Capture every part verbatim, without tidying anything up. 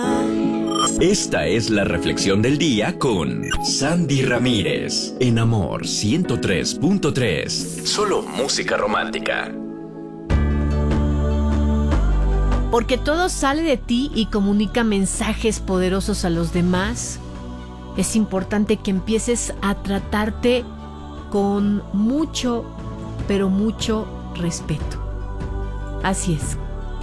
Esta es la reflexión del día con Sandy Ramírez en Amor ciento tres punto tres. Solo música romántica. Porque todo sale de ti y comunica mensajes poderosos a los demás, es importante que empieces a tratarte con mucho, pero mucho respeto. Así es.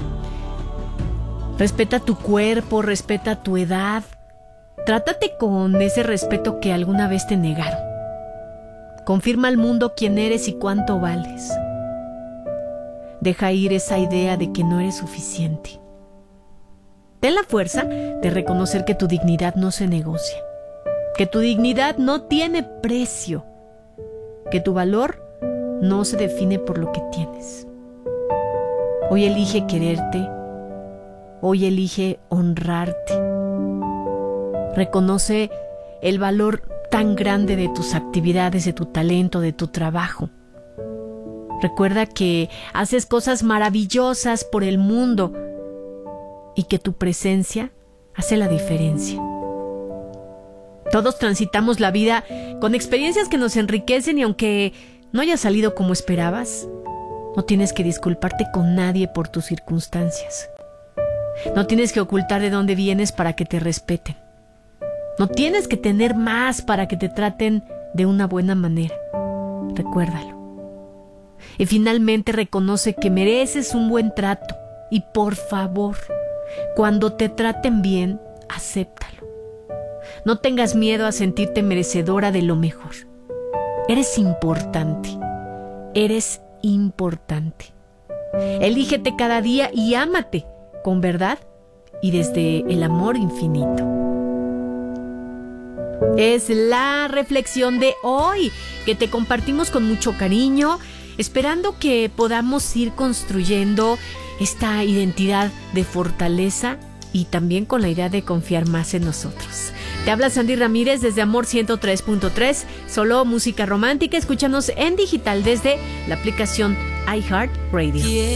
Respeta tu cuerpo, respeta tu edad. Trátate con ese respeto que alguna vez te negaron. Confirma al mundo quién eres y cuánto vales. Deja ir esa idea de que no eres suficiente. Ten la fuerza de reconocer que tu dignidad no se negocia, que tu dignidad no tiene precio, que tu valor no se define por lo que tienes. Hoy elige quererte, hoy elige honrarte. Reconoce el valor tan grande de tus actividades, de tu talento, de tu trabajo. Recuerda que haces cosas maravillosas por el mundo y que tu presencia hace la diferencia. Todos transitamos la vida con experiencias que nos enriquecen y aunque no haya salido como esperabas, no tienes que disculparte con nadie por tus circunstancias. No tienes que ocultar de dónde vienes para que te respeten. No tienes que tener más para que te traten de una buena manera. Recuérdalo. Y finalmente reconoce que mereces un buen trato y por favor, cuando te traten bien, acéptalo. No tengas miedo a sentirte merecedora de lo mejor. Eres importante. Eres importante. Elígete cada día y ámate con verdad y desde el amor infinito. Es la reflexión de hoy que te compartimos con mucho cariño, esperando que podamos ir construyendo esta identidad de fortaleza y también con la idea de confiar más en nosotros. Te habla Sandy Ramírez desde Amor ciento tres punto tres, solo música romántica. Escúchanos en digital desde la aplicación iHeartRadio.